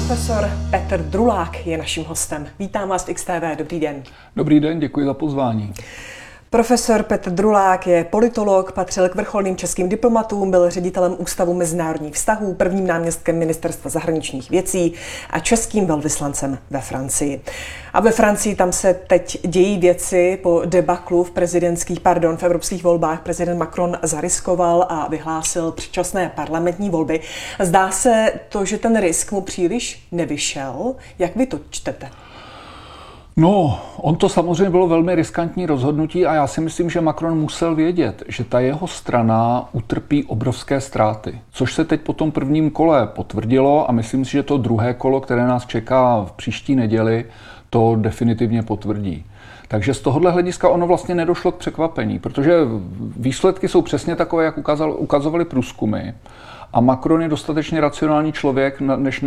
Profesor Petr Drulák je naším hostem. Vítám vás v XTV. Dobrý den. Dobrý den, děkuji za pozvání. Profesor Petr Drulák je politolog, patřil k vrcholným českým diplomatům, byl ředitelem Ústavu mezinárodních vztahů, prvním náměstkem Ministerstva zahraničních věcí a českým velvyslancem ve Francii. A ve Francii tam se teď dějí věci po debaklu v evropských volbách. Prezident Macron zariskoval a vyhlásil předčasné parlamentní volby. Zdá se to, že ten risk mu příliš nevyšel. Jak vy to čtete? No, on to samozřejmě bylo velmi riskantní rozhodnutí a já si myslím, že Macron musel vědět, že ta jeho strana utrpí obrovské ztráty. Což se teď po tom prvním kole potvrdilo a myslím si, že to druhé kolo, které nás čeká v příští neděli, to definitivně potvrdí. Takže z tohohle hlediska ono vlastně nedošlo k překvapení, protože výsledky jsou přesně takové, jak ukazovaly průzkumy. A Macron je dostatečně racionální člověk, než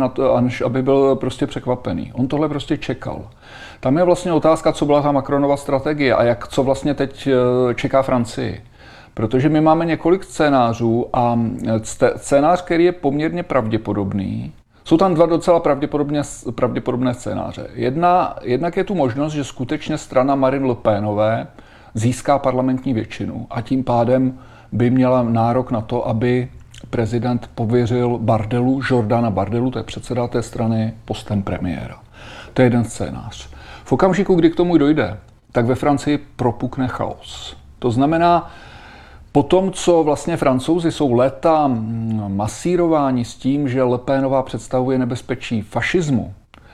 aby byl prostě překvapený. On tohle prostě čekal. Tam je vlastně otázka, co byla ta Macronova strategie a co vlastně teď čeká Francii. Protože my máme několik scénářů a scénář, který je poměrně pravděpodobný, jsou tam dva docela pravděpodobné scénáře. Jednak je tu možnost, že skutečně strana Marine Le Penové získá parlamentní většinu a tím pádem by měla nárok na to, aby prezident pověřil Jordana Bardelu, to je předseda té strany, postem premiéra. To je jeden scénář. V okamžiku, kdy k tomu dojde, tak ve Francii propukne chaos. To znamená, po tom, co vlastně Francouzi jsou léta masírováni s tím, že Le Penová představuje nebezpečí fašismu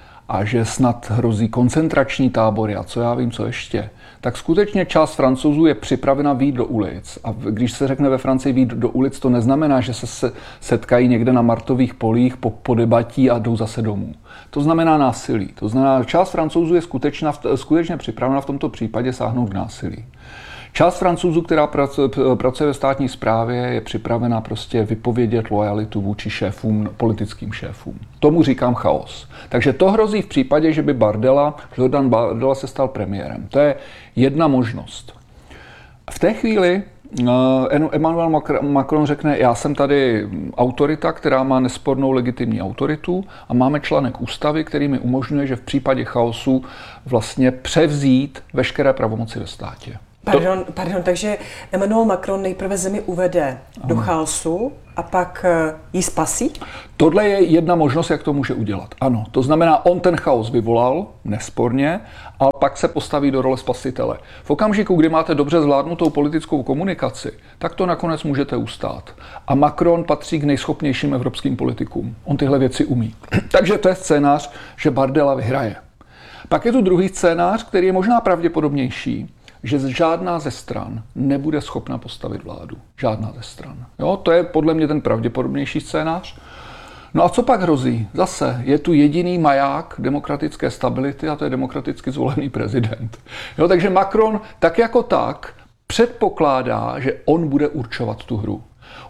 a že snad hrozí koncentrační tábory a co já vím, co ještě, tak skutečně část Francouzů je připravena vyjít do ulic. A když se řekne ve Francii vyjít do ulic, to neznamená, že se setkají někde na martových polích, podebatí a jdou zase domů. To znamená násilí. To znamená, část Francouzů je skutečně připravena v tomto případě sáhnout k násilí. Část Francouzů, která pracuje ve státní správě, je připravena prostě vypovědět lojalitu vůči politickým šéfům. Tomu říkám chaos. Takže to hrozí v případě, že by Jordan Bardella se stal premiérem. To je jedna možnost. V té chvíli Emmanuel Macron řekne, já jsem tady autorita, která má nespornou legitimní autoritu a máme článek ústavy, který mi umožňuje, že v případě chaosu vlastně převzít veškeré pravomoci ve státě. Pardon, takže Emmanuel Macron nejprve zemi uvede do chaosu a pak ji spasí? Tohle je jedna možnost, jak to může udělat. Ano, to znamená, on ten chaos vyvolal, nesporně, ale pak se postaví do role spasitele. V okamžiku, kdy máte dobře zvládnutou politickou komunikaci, tak to nakonec můžete ustát. A Macron patří k nejschopnějším evropským politikům. On tyhle věci umí. Takže to je scénář, že Bardella vyhraje. Pak je tu druhý scénář, který je možná pravděpodobnější, že žádná ze stran nebude schopna postavit vládu. Žádná ze stran. Jo, to je podle mě ten pravděpodobnější scénář. No a co pak hrozí? Zase je tu jediný maják demokratické stability a to je demokraticky zvolený prezident. Jo, takže Macron tak jako tak předpokládá, že on bude určovat tu hru.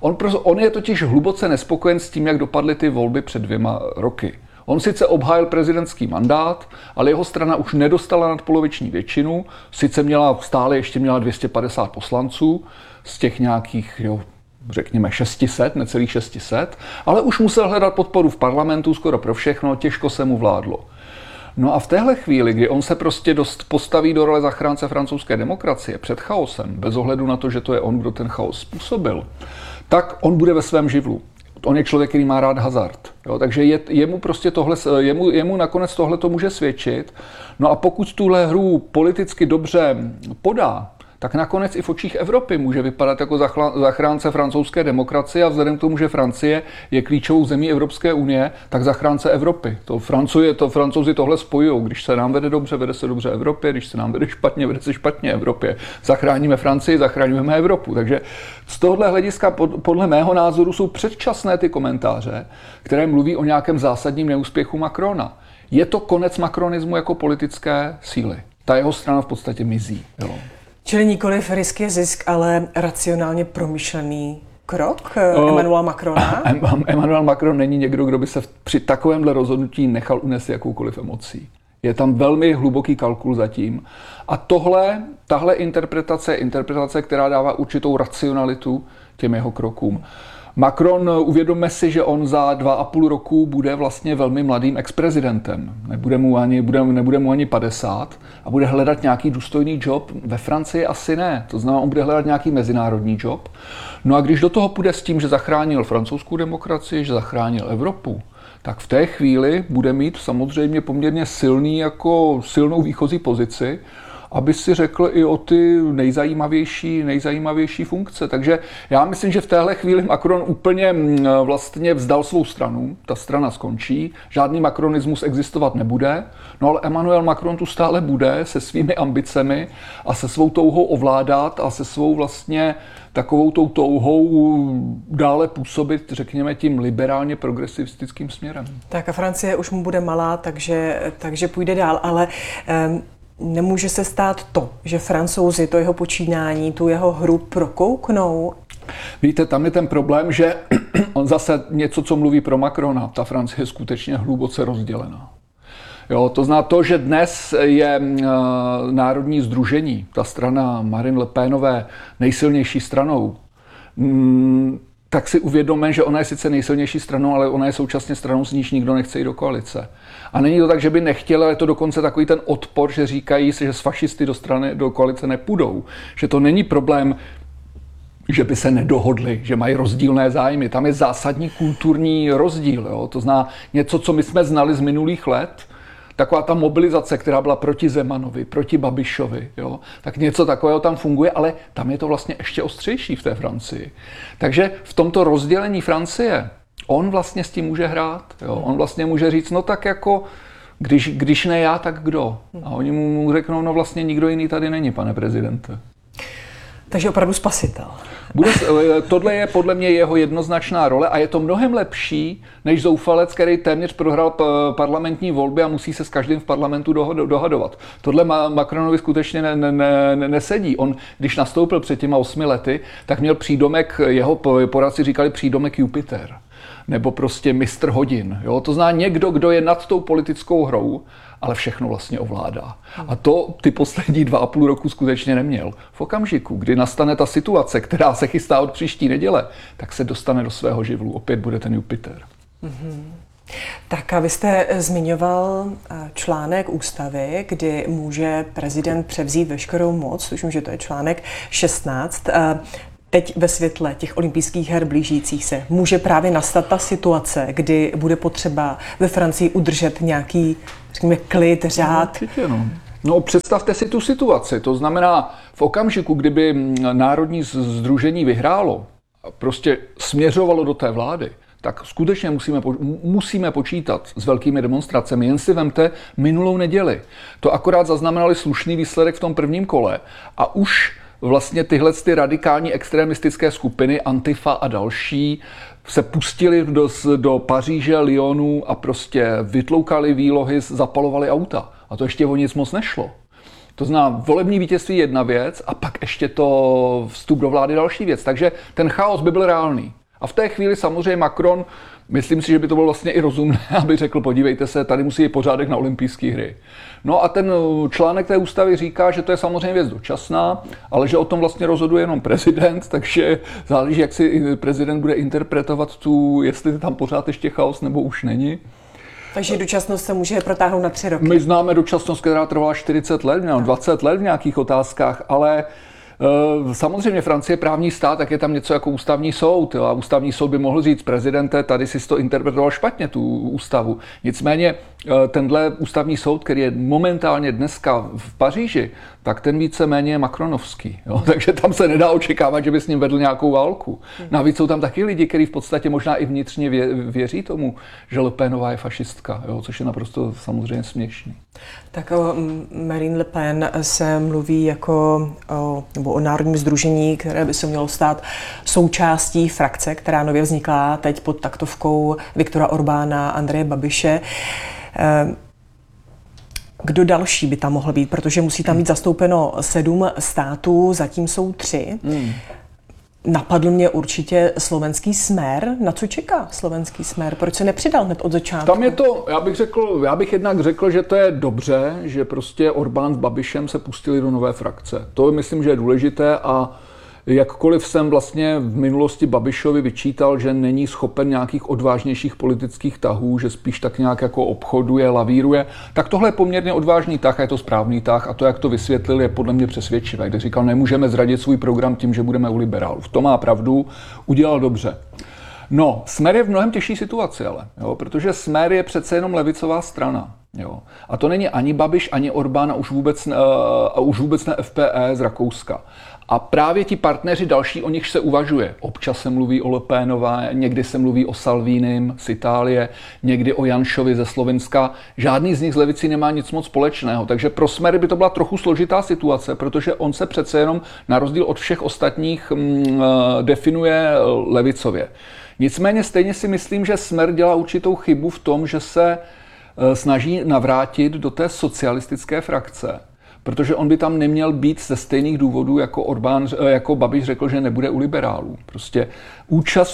On je totiž hluboce nespokojen s tím, jak dopadly ty volby před 2 roky. On sice obhájil prezidentský mandát, ale jeho strana už nedostala nadpoloviční většinu, sice stále ještě měla 250 poslanců z těch nějakých, řekněme 600, necelých 600, ale už musel hledat podporu v parlamentu skoro pro všechno, těžko se mu vládlo. No a v téhle chvíli, kdy on se prostě postaví do role zachránce francouzské demokracie před chaosem, bez ohledu na to, že to je on, kdo ten chaos způsobil, tak on bude ve svém živlu. On je člověk, který má rád hazard. Jo, takže jemu nakonec tohle to může svědčit. No a pokud tuhle hru politicky dobře podá, tak nakonec i v očích Evropy může vypadat jako zachránce francouzské demokracie a vzhledem k tomu, že Francie je klíčovou zemí Evropské unie, tak zachránce Evropy. Francouzi tohle spojují. Když se nám vede dobře, vede se dobře Evropě, když se nám vede špatně, vede se špatně Evropě. Zachráníme Francii, zachráníme Evropu. Takže z tohohle hlediska podle mého názoru jsou předčasné ty komentáře, které mluví o nějakém zásadním neúspěchu Macrona. Je to konec macronismu jako politické síly. Ta jeho strana v podstatě mizí. Jo. Čili nikoliv risk je zisk, ale racionálně promyšlený krok Emmanuela Macrona? Emmanuel Macron není někdo, kdo by se při takovémhle rozhodnutí nechal unést jakoukoliv emocí. Je tam velmi hluboký kalkul zatím. A tahle interpretace, která dává určitou racionalitu těm jeho krokům. Macron, uvědomme si, že on za 2,5 roku bude vlastně velmi mladým exprezidentem. Nebude mu ani 50 a bude hledat nějaký důstojný job. Ve Francii asi ne. To znamená, on bude hledat nějaký mezinárodní job. No a když do toho půjde s tím, že zachránil francouzskou demokracii, že zachránil Evropu, tak v té chvíli bude mít samozřejmě poměrně silnou výchozí pozici, aby si řekl i o ty nejzajímavější funkce. Takže já myslím, že v téhle chvíli Macron úplně vlastně vzdal svou stranu, ta strana skončí, žádný macronismus existovat nebude, no ale Emmanuel Macron tu stále bude se svými ambicemi a se svou touhou ovládat a se svou vlastně takovou tou touhou dále působit, řekněme, tím liberálně progresivistickým směrem. Tak a Francie už mu bude malá, takže půjde dál, ale nemůže se stát to, že Francouzi to jeho počínání, tu jeho hru prokouknou? Víte, tam je ten problém, že on zase něco, co mluví pro Macrona, ta Francie je skutečně hluboce rozdělená. Jo, to znamená to, že dnes je Národní sdružení, ta strana Marine Le Penové nejsilnější stranou, tak si uvědomme, že ona je sice nejsilnější stranou, ale ona je současně stranou, s níž nikdo nechce jít do koalice. A není to tak, že by nechtěl, ale je to dokonce takový ten odpor, že říkají si, že s fašisty do koalice nepůjdou. Že to není problém, že by se nedohodli, že mají rozdílné zájmy. Tam je zásadní kulturní rozdíl. Jo? To znamená něco, co my jsme znali z minulých let, taková ta mobilizace, která byla proti Zemanovi, proti Babišovi, jo? Tak něco takového tam funguje, ale tam je to vlastně ještě ostřejší v té Francii. Takže v tomto rozdělení Francie on vlastně s tím může hrát. Jo? On vlastně může říct, no tak jako, když ne já, tak kdo? A oni mu řeknou, no vlastně nikdo jiný tady není, pane prezidente. Takže opravdu spasitel. Tohle je podle mě jeho jednoznačná role a je to mnohem lepší, než zoufalec, který téměř prohrál parlamentní volby a musí se s každým v parlamentu dohadovat. Tohle Macronovi skutečně nesedí. On, když nastoupil před těma 8 lety, tak měl přídomek, jeho poradci říkali přídomek Jupiter. Nebo prostě mistr hodin. Jo? To zná někdo, kdo je nad tou politickou hrou, ale všechno vlastně ovládá. A to ty poslední 2,5 roku skutečně neměl. V okamžiku, kdy nastane ta situace, která se chystá od příští neděle, tak se dostane do svého živlu. Opět bude ten Jupiter. Mm-hmm. Tak a vy jste zmiňoval článek ústavy, kdy může prezident převzít veškerou moc, tuším, že to je článek 16. Teď ve světle těch olympijských her blížících se může právě nastat ta situace, kdy bude potřeba ve Francii udržet nějaký, řekněme, klid, řád. No, představte si tu situaci. To znamená, v okamžiku, kdyby Národní sdružení vyhrálo, prostě směřovalo do té vlády, tak skutečně musíme počítat s velkými demonstracemi. Jen si vemte minulou neděli. To akorát zaznamenali slušný výsledek v tom prvním kole a už vlastně tyhle radikální extremistické skupiny, Antifa a další, se pustili do Paříže, Lyonu a prostě vytloukali výlohy, zapalovali auta. A to ještě o nic moc nešlo. To znamená, volební vítězství je jedna věc a pak ještě to vstup do vlády další věc. Takže ten chaos by byl reálný. A v té chvíli samozřejmě Macron, myslím si, že by to bylo vlastně i rozumné, aby řekl, podívejte se, tady musí být pořádek na olympijské hry. No a ten článek té ústavy říká, že to je samozřejmě věc dočasná, ale že o tom vlastně rozhoduje jenom prezident, takže záleží, jak si prezident bude interpretovat jestli tam pořád ještě chaos nebo už není. Takže dočasnost se může protáhnout na 3 roky. My známe dočasnost, která trvala 40 let, 20 let v nějakých otázkách, ale samozřejmě Francie je právní stát, tak je tam něco jako ústavní soud. Jo? A ústavní soud by mohl říct, prezidente, tady si to interpretoval špatně, tu ústavu. Nicméně tenhle ústavní soud, který je momentálně dneska v Paříži, tak ten víceméně je macronovský. Jo? Takže tam se nedá očekávat, že by s ním vedl nějakou válku. Navíc jsou tam taky lidi, kteří v podstatě možná i vnitřně věří tomu, že Le Penová je fašistka, jo? Což je naprosto samozřejmě směšný. Tak o Marine Le Pen se mluví jako o národním sdružení, které by se mělo stát součástí frakce, která nově vzniklá teď pod taktovkou Viktora Orbána, Andreje Babiše. Kdo další by tam mohl být? Protože musí tam být zastoupeno 7 států, zatím jsou 3. Napadl mě určitě slovenský Smer. Na co čeká slovenský Smer? Proč se nepřidal hned od začátku? Tam je to, já bych jednak řekl, že to je dobře, že prostě Orbán s Babišem se pustili do nové frakce. To myslím, že je důležité a Jakkoliv jsem vlastně v minulosti Babišovi vyčítal, že není schopen nějakých odvážnějších politických tahů, že spíš tak nějak jako obchoduje, lavíruje, tak tohle je poměrně odvážný tah a je to správný tah a to, jak to vysvětlil, je podle mě přesvědčivé. Kde říkal, nemůžeme zradit svůj program tím, že budeme u liberálů. V tom má pravdu, udělal dobře. No, Smer je v mnohem těžší situaci, ale, jo, protože Smer je přece jenom levicová strana. Jo. A to není ani Babiš, ani Orbán a už vůbec ne FPE z Rakouska. A právě ti partneři další, o nich se uvažuje. Občas se mluví o Le Penové, někdy se mluví o Salvínim z Itálie, někdy o Janšovi ze Slovenska. Žádný z nich z levicí nemá nic moc společného. Takže pro Smer by to byla trochu složitá situace, protože on se přece jenom na rozdíl od všech ostatních definuje levicově. Nicméně stejně si myslím, že Smer dělá určitou chybu v tom, že se snaží navrátit do té socialistické frakce. Protože on by tam neměl být ze stejných důvodů, jako Babiš řekl, že nebude u liberálů. Prostě účast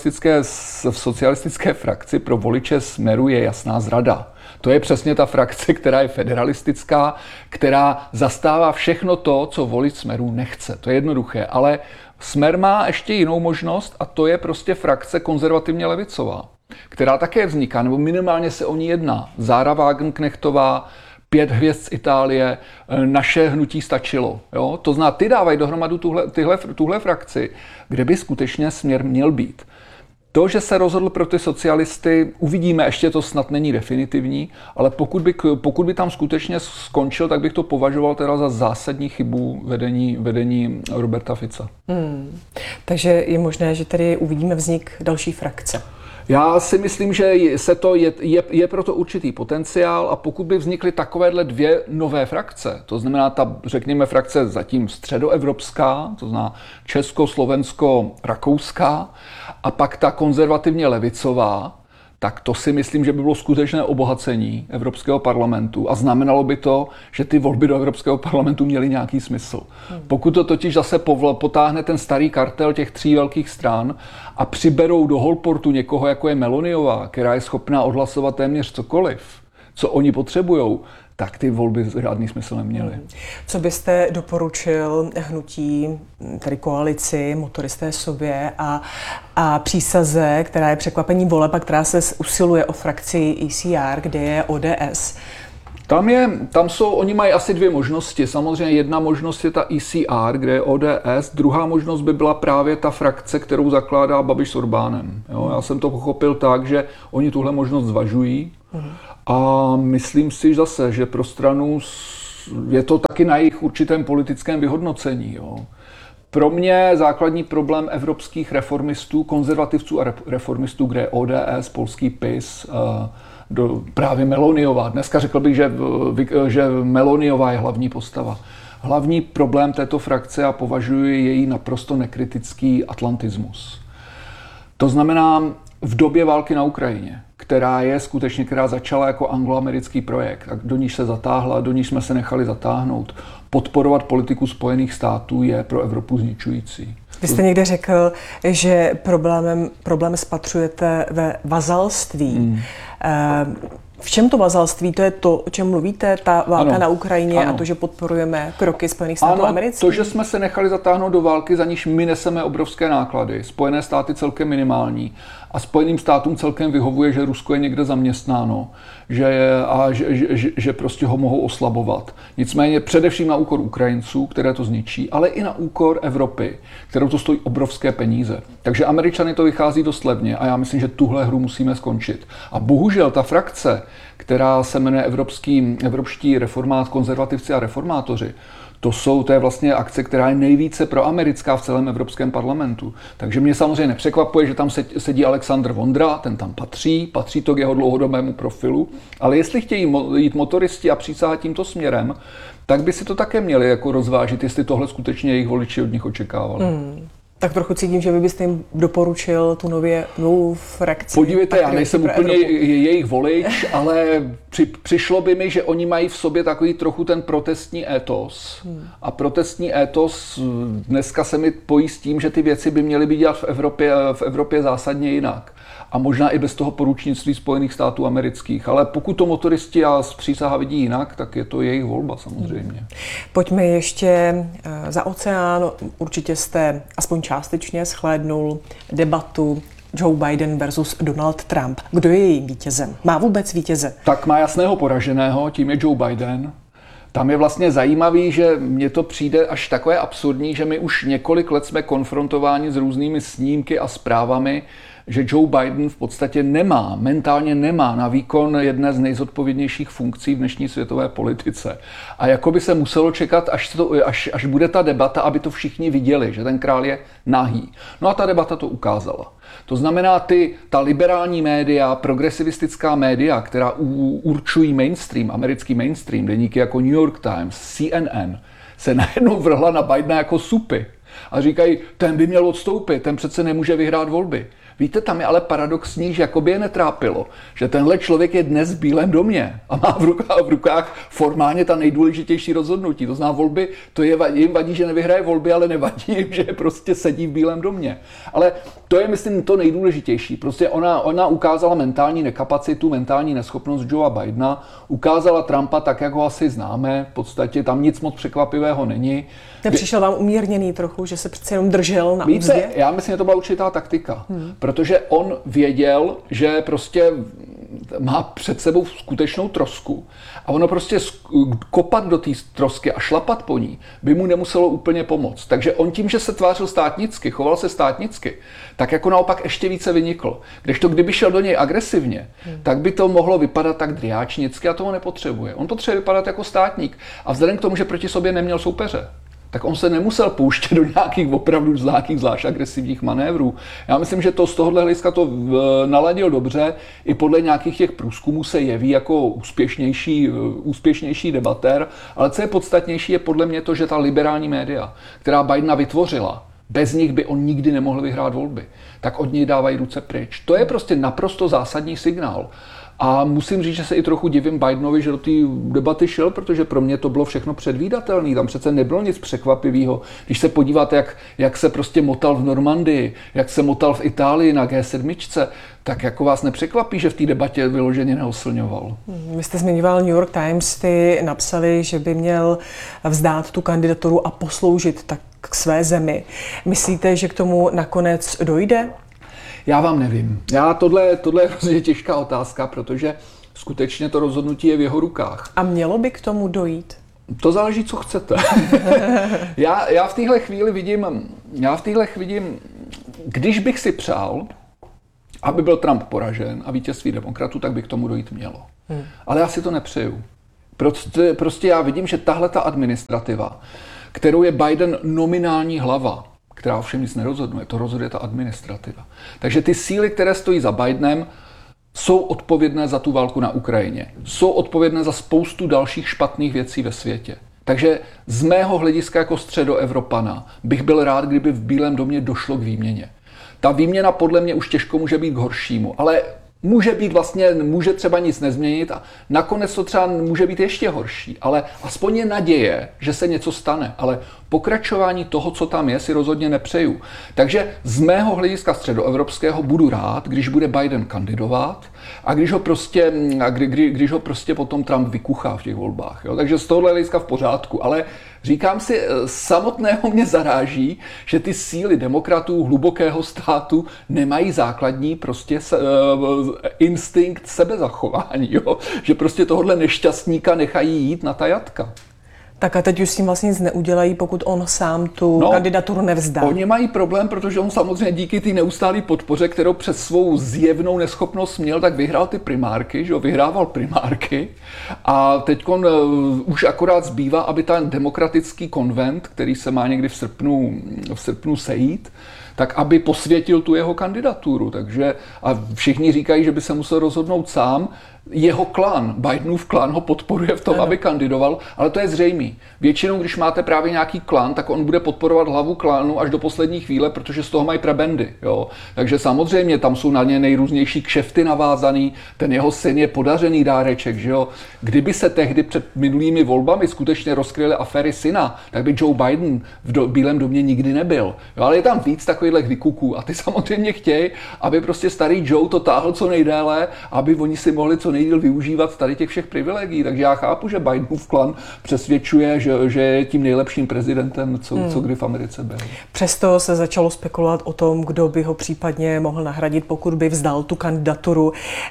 v socialistické frakci pro voliče Smeru je jasná zrada. To je přesně ta frakce, která je federalistická, která zastává všechno to, co volič Smeru nechce. To je jednoduché, ale Smer má ještě jinou možnost a to je prostě frakce konzervativně levicová, která také vzniká, nebo minimálně se o ní jedná. Zára Wagenknechtová, 5 hvězd z Itálie, naše hnutí stačilo. Jo? To znamená, ty dávají dohromadu tuhle frakci, kde by skutečně Směr měl být. To, že se rozhodl pro ty socialisty, uvidíme, ještě to snad není definitivní, ale pokud by tam skutečně skončil, tak bych to považoval teda za zásadní chybu vedení Roberta Fica. Takže je možné, že tady uvidíme vznik další frakce. Já si myslím, že je pro to určitý potenciál a pokud by vznikly takovéhle 2 nové frakce, to znamená ta, řekněme, frakce zatím středoevropská, to znamená Česko, Slovensko, Rakouská a pak ta konzervativně levicová, tak to si myslím, že by bylo skutečné obohacení Evropského parlamentu a znamenalo by to, že ty volby do Evropského parlamentu měly nějaký smysl. Pokud to totiž zase potáhne ten starý kartel těch 3 velkých stran a přiberou do holportu někoho, jako je Meloniová, která je schopná odhlasovat téměř cokoliv, co oni potřebujou, tak ty volby žádný smysl neměly. Co byste doporučil hnutí, tedy koalici, motoristé sobě a přísaze, která je překvapení voleb a která se usiluje o frakci ECR, kde je ODS? Oni mají asi 2 možnosti. Samozřejmě jedna možnost je ta ECR, kde je ODS, druhá možnost by byla právě ta frakce, kterou zakládá Babiš s Orbánem. Jo, já jsem to pochopil tak, že oni tuhle možnost zvažují. A myslím si zase, že pro stranu je to taky na jejich určitém politickém vyhodnocení. Jo. Pro mě základní problém evropských reformistů, konzervativců a reformistů, kde je ODS, polský PiS, právě Meloniová. Dneska řekl bych, že Meloniová je hlavní postava. Hlavní problém této frakce a považuji její naprosto nekritický atlantismus. To znamená v době války na Ukrajině, která začala jako angloamerický projekt a do níž se zatáhla, do níž jsme se nechali zatáhnout. Podporovat politiku Spojených států je pro Evropu zničující. Vy jste někde řekl, že problém spatřujete ve vazalství. V čem to vazalství? To je to, o čem mluvíte, ta válka na Ukrajině a to, že podporujeme kroky Spojených států amerických? To, že jsme se nechali zatáhnout do války, za níž my neseme obrovské náklady. Spojené státy celkem minimální. A Spojeným státům celkem vyhovuje, že Rusko je někde zaměstnáno, že prostě ho mohou oslabovat. Nicméně především na úkor Ukrajinců, které to zničí, ale i na úkor Evropy, kterou to stojí obrovské peníze. Takže Američany to vychází dost levně a já myslím, že tuhle hru musíme skončit. A bohužel ta frakce, která se jmenuje Evropští konzervativci a reformátoři, to je vlastně akce, která je nejvíce proamerická v celém Evropském parlamentu. Takže mě samozřejmě nepřekvapuje, že tam sedí Alexandr Vondra, ten tam patří to k jeho dlouhodobému profilu, ale jestli chtějí jít motoristi a přísahat tímto směrem, tak by si to také měli jako rozvážit, jestli tohle skutečně jejich voliči od nich očekávali. Tak trochu cítím, že vy byste jim doporučil tu novou frakci. Podívejte, já nejsem úplně jejich volič, ale přišlo by mi, že oni mají v sobě takový trochu ten protestní étos. A protestní étos dneska se mi pojí s tím, že ty věci by měly být dělat v Evropě zásadně jinak. a možná i bez toho poručnictví Spojených států amerických. Ale pokud to motoristi a přísaha vidí jinak, tak je to jejich volba samozřejmě. Pojďme ještě za oceán. Určitě jste aspoň částečně shlédnul debatu Joe Biden versus Donald Trump. Kdo je jejím vítězem? Má vůbec vítěze? Tak má jasného poraženého, tím je Joe Biden. Tam je vlastně zajímavý, že mně to přijde až takové absurdní, že my už několik let jsme konfrontováni s různými snímky a zprávami, že Joe Biden v podstatě mentálně nemá na výkon jedné z nejzodpovědnějších funkcí v dnešní světové politice. A jako by se muselo čekat, až bude ta debata, aby to všichni viděli, že ten král je nahý. No a ta debata to ukázala. To znamená, ta liberální média, progresivistická média, která určují mainstream, americký mainstream, deníky jako New York Times, CNN, se najednou vrhla na Bidena jako supy. A říkají, ten by měl odstoupit, ten přece nemůže vyhrát volby. Víte, tam je ale paradoxní, že jakoby je netrápilo, že tenhle člověk je dnes v Bílém domě a má v rukách formálně ta nejdůležitější rozhodnutí. To znamená volby, jim vadí, že nevyhraje volby, ale nevadí jim, že prostě sedí v Bílém domě. Ale to je, myslím, to nejdůležitější. Prostě ona ukázala mentální nekapacitu, mentální neschopnost Joea Bidena, ukázala Trumpa tak, jak ho asi známe, v podstatě tam nic moc překvapivého není. Nepřišel vám umírněný trochu, že se přece jenom držel na úzdě? Já myslím, že to byla určitá taktika. Protože on věděl, že prostě má před sebou skutečnou trosku a ono prostě kopat do té trosky a šlapat po ní by mu nemuselo úplně pomoct. Takže on tím, že se tvářil státnicky, choval se státnicky, tak jako naopak ještě více vynikl. Kdežto kdyby šel do něj agresivně, tak by to mohlo vypadat tak driáčnicky a toho nepotřebuje. On potřebuje vypadat jako státník a vzhledem k tomu, že proti sobě neměl soupeře, tak on se nemusel pouštět do nějakých opravdu zvlášť agresivních manévrů. Já myslím, že to z tohohle hlediska to naladil dobře. I podle nějakých těch průzkumů se jeví jako úspěšnější debatér, ale co je podstatnější, je podle mě to, že ta liberální média, která Bidena vytvořila, bez nich by on nikdy nemohl vyhrát volby, tak od něj dávají ruce pryč. To je prostě naprosto zásadní signál. A musím říct, že se i trochu divím Bidenovi, že do té debaty šel, protože pro mě to bylo všechno předvídatelné. Tam přece nebylo nic překvapivého. Když se podíváte, jak se prostě motal v Normandii, jak se motal v Itálii na G7, tak jako vás nepřekvapí, že v té debatě vyloženě neoslňoval. Vy jste zmiňoval New York Times, ty napsali, že by měl vzdát tu kandidaturu a posloužit tak k své zemi. Myslíte, že k tomu nakonec dojde? Já vám nevím. Tohle je hrozně těžká otázka, protože skutečně to rozhodnutí je v jeho rukách. A mělo by k tomu dojít? To záleží, co chcete. já v téhle chvíli vidím, když bych si přál, aby byl Trump poražen a vítězství demokratů, tak by k tomu dojít mělo. Ale já si to nepřeju. Prostě já vidím, že tahle ta administrativa, kterou je Biden nominální hlava, která ovšem nic nerozhoduje, to rozhoduje ta administrativa. Takže ty síly, které stojí za Bidenem, jsou odpovědné za tu válku na Ukrajině. Jsou odpovědné za spoustu dalších špatných věcí ve světě. Takže z mého hlediska jako středoevropana bych byl rád, kdyby v Bílém domě došlo k výměně. Ta výměna podle mě už těžko může být k horšímu, ale může třeba nic nezměnit a nakonec to třeba může být ještě horší, ale aspoň je naděje, že se něco stane, ale pokračování toho, co tam je, si rozhodně nepřeju. Takže z mého hlediska středoevropského budu rád, když bude Biden kandidovat a když ho prostě potom Trump vykuchá v těch volbách. Jo? Takže z tohohle hlediska v pořádku, ale říkám si, samotného mě zaráží, že ty síly demokratů hlubokého státu nemají základní prostě instinkt sebezachování, jo? Že prostě tohohle nešťastníka nechají jít na ta jatka. Tak a teď už s tím vlastně nic neudělají, pokud on sám tu kandidaturu nevzdá. Oni mají problém, protože on samozřejmě díky té neustálé podpoře, kterou přes svou zjevnou neschopnost měl, tak vyhrál ty primárky, že jo, vyhrával primárky. A teď už akorát zbývá, aby ten demokratický konvent, který se má někdy v srpnu sejít, tak aby posvětil tu jeho kandidaturu. Takže a všichni říkají, že by se musel rozhodnout sám. Jeho klan, Bidenův klan ho podporuje v tom, aby kandidoval, ale to je zřejmý. Většinou, když máte právě nějaký klan, tak on bude podporovat hlavu klanu až do poslední chvíle, protože z toho mají prebendy. Jo? Takže samozřejmě tam jsou na ně nejrůznější kšefty navázaný, ten jeho syn je podařený dáreček. Že jo? Kdyby se tehdy před minulými volbami skutečně rozkryly aféry syna, tak by Joe Biden v Bílém domě nikdy nebyl. Jo? Ale je tam víc takových takovýchhle vykuků a ty samozřejmě chtějí, aby prostě starý Joe to táhl co nejdéle, aby oni si mohli co nejdýl využívat tady těch všech privilegií. Takže já chápu, že Bidenův klan přesvědčuje, že je tím nejlepším prezidentem, co kdy v Americe byl. Přesto se začalo spekulovat o tom, kdo by ho případně mohl nahradit, pokud by vzdal tu kandidaturu.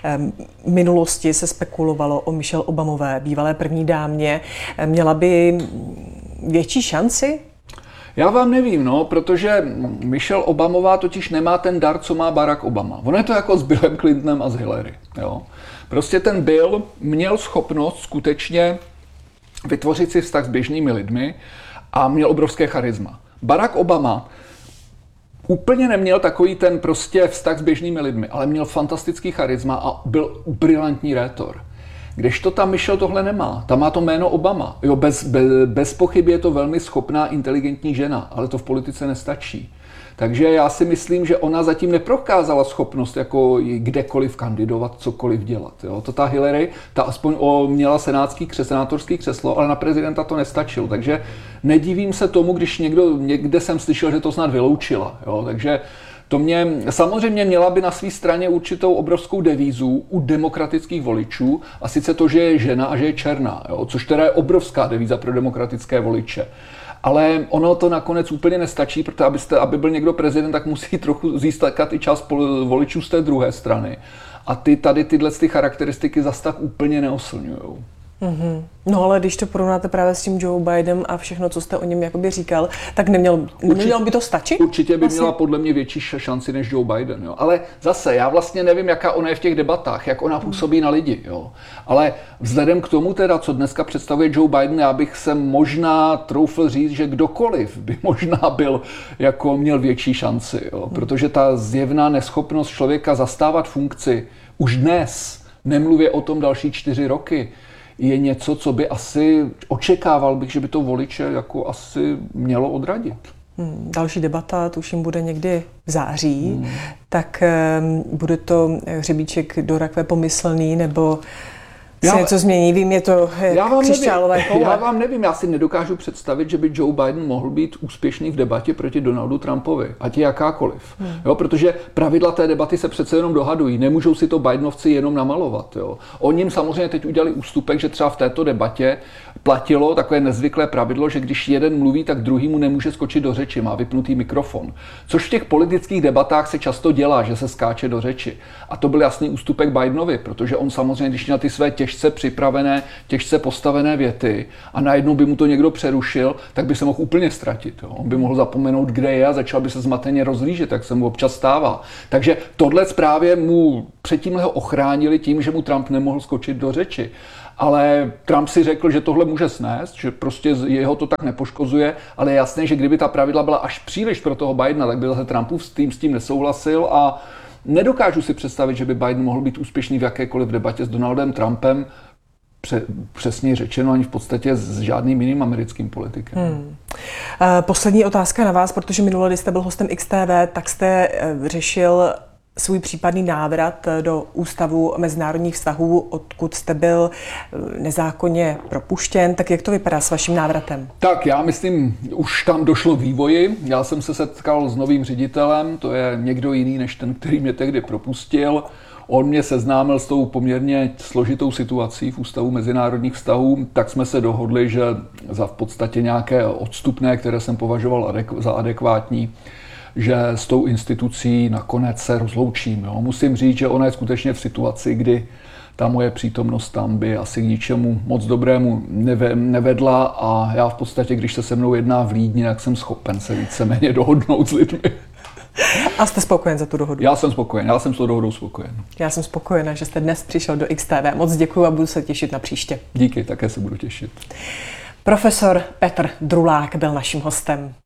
V minulosti se spekulovalo o Michelle Obamové, bývalé první dámě. Měla by větší šanci? Já vám nevím, protože Michelle Obamová totiž nemá ten dar, co má Barack Obama. Ono je to jako s Billem Clintonem a s Hillary. Jo? Prostě ten Bill měl schopnost skutečně vytvořit si vztah s běžnými lidmi a měl obrovské charisma. Barack Obama úplně neměl takový ten prostě vztah s běžnými lidmi, ale měl fantastický charisma a byl brilantní rétor. Kdežto ta Michelle tohle nemá. Ta má to jméno Obama. Jo, bez pochyby je to velmi schopná, inteligentní žena, ale to v politice nestačí. Takže já si myslím, že ona zatím neprokázala schopnost jako kdekoliv kandidovat, cokoliv dělat. Jo. To ta Hillary, ta aspoň měla senátorský křeslo, ale na prezidenta to nestačilo. Takže nedivím se tomu, když někde jsem slyšel, že to snad vyloučila. Jo. Takže to samozřejmě měla by na své straně určitou obrovskou devízu u demokratických voličů, a sice to, že je žena a že je černá, jo, což teda je obrovská devíza pro demokratické voliče. Ale ono to nakonec úplně nestačí, protože aby byl někdo prezident, tak musí trochu získat i část voličů z té druhé strany. A tyhle charakteristiky zas tak úplně neoslňujou. Mm-hmm. No ale když to porovnáte právě s tím Joe Bidenem a všechno, co jste o něm jakoby říkal, tak nemělo by to stačit? Určitě by měla podle mě větší šanci než Joe Biden. Jo. Ale zase, já vlastně nevím, jaká ona je v těch debatách, jak ona působí na lidi. Jo. Ale vzhledem k tomu teda, co dneska představuje Joe Biden, já bych se možná troufl říct, že kdokoliv by možná měl větší šanci. Jo. Protože ta zjevná neschopnost člověka zastávat funkci už dnes, nemluvě o tom další 4 roky, je něco, co by asi očekával bych, že by to voliče jako asi mělo odradit. Další debata, tuším, bude někdy v září, tak bude to hřebíček do rakve pomyslný, nebo se něco změní? Vím, je to křišťálové koule. Já vám nevím, já si nedokážu představit, že by Joe Biden mohl být úspěšný v debatě proti Donaldu Trumpovi, ať je jakákoliv. Jo, protože pravidla té debaty se přece jenom dohadují, nemůžou si to Bidenovci jenom namalovat. Jo. Oni jim samozřejmě teď udělali ústupek, že třeba v této debatě platilo takové nezvyklé pravidlo, že když jeden mluví, tak druhý mu nemůže skočit do řeči, má vypnutý mikrofon. Což v těch politických debatách se často dělá, že se skáče do řeči. A to byl jasný ústupek Bidenovi, protože on samozřejmě, když měl ty své těžce připravené, těžce postavené věty a najednou by mu to někdo přerušil, tak by se mohl úplně ztratit. Jo. On by mohl zapomenout, kde je, a začal by se zmateně rozhlížet, jak se mu občas stává. Takže tohle právě mu předtím ho ochránili tím, že mu Trump nemohl skočit do řeči. Ale Trump si řekl, že tohle může snést, že prostě jeho to tak nepoškozuje, ale je jasné, že kdyby ta pravidla byla až příliš pro toho Bidena, tak by zase Trumpův tým s tím nesouhlasil a nedokážu si představit, že by Biden mohl být úspěšný v jakékoliv debatě s Donaldem Trumpem, přesně řečeno ani v podstatě s žádným jiným americkým politikem. Poslední otázka na vás, protože minule, když jste byl hostem XTV, tak jste řešil svůj případný návrat do Ústavu mezinárodních vztahů, odkud jste byl nezákonně propuštěn. Tak jak to vypadá s vaším návratem? Tak já myslím, už tam došlo k vývoji. Já jsem se setkal s novým ředitelem, to je někdo jiný než ten, který mě tehdy propustil. On mě seznámil s tou poměrně složitou situací v Ústavu mezinárodních vztahů, tak jsme se dohodli, že za v podstatě nějaké odstupné, které jsem považoval za adekvátní, že s tou institucí nakonec se rozloučím. Jo. Musím říct, že ona je skutečně v situaci, kdy ta moje přítomnost tam by asi k ničemu moc dobrému nevedla a já v podstatě, když se mnou jedná v Lídni, tak jsem schopen se víceméně dohodnout s lidmi. A jste spokojen za tu dohodu? Já jsem spokojen, já jsem s tou dohodou spokojen. Já jsem spokojená, že jste dnes přišel do XTV. Moc děkuji a budu se těšit na příště. Díky, také se budu těšit. Profesor Petr Drulák byl naším hostem.